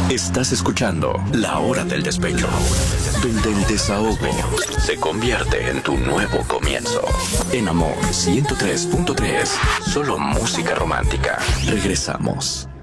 Estás escuchando La Hora del Despecho, donde el desahogo se convierte en tu nuevo comienzo. En Amor 103.3, solo música romántica. Regresamos.